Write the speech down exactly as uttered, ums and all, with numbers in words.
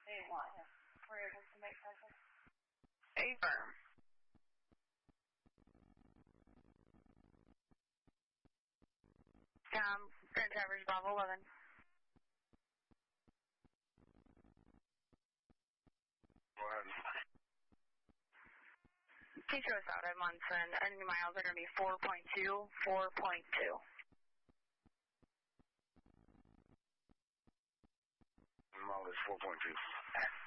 eight one. We're able to make contact. Affirm. Um, Grand Traverse Bravo eleven. Go ahead. Teacher was out at Munson. Enemy miles are going to be four point two, four point two. Mile is four point two.